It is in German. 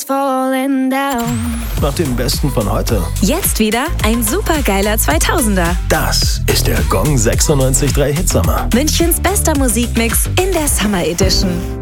falling down. Nach dem Besten von heute. Jetzt wieder ein supergeiler 2000er. Das ist der Gong 96.3 Hitsommer. Münchens bester Musikmix in der Summer Edition.